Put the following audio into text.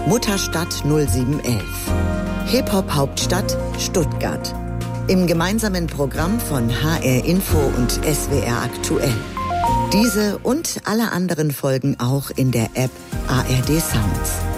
Mutterstadt 0711. Hip-Hop-Hauptstadt Stuttgart. Im gemeinsamen Programm von HR Info und SWR Aktuell. Diese und alle anderen Folgen auch in der App ARD Sounds.